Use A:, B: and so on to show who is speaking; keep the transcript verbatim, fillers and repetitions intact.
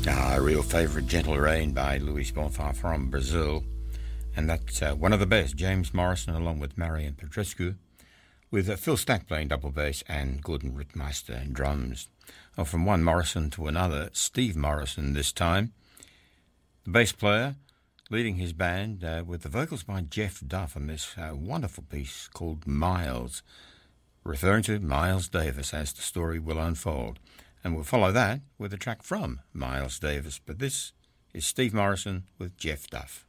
A: Ah, a real favourite, Gentle Rain by Luis Bonfá from Brazil. And that's uh, one of the best, James Morrison along with Marian Petrescu, with uh, Phil Stack playing double bass and Gordon Rittmeister in drums. Well, from one Morrison to another, Steve Morrison this time, the bass player leading his band uh, with the vocals by Jeff Duff on this uh, wonderful piece called Miles, referring to Miles Davis as the story will unfold. And we'll follow that with a track from Miles Davis. But this is Steve Morrison with Jeff Duff.